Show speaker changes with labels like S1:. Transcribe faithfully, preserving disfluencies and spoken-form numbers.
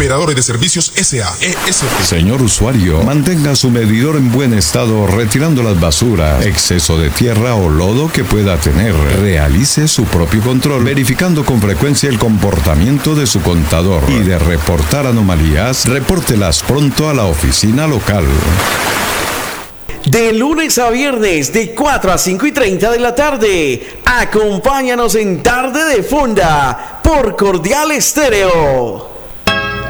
S1: Operadores de Servicios S A E S P.
S2: Señor usuario, mantenga su medidor en buen estado retirando las basuras, exceso de tierra o lodo que pueda tener. Realice su propio control, verificando con frecuencia el comportamiento de su contador. Y de reportar anomalías, repórtelas pronto a la oficina local.
S3: De lunes a viernes, de cuatro a cinco y treinta de la tarde, acompáñanos en Tarde de Fonda por Cordial Estéreo.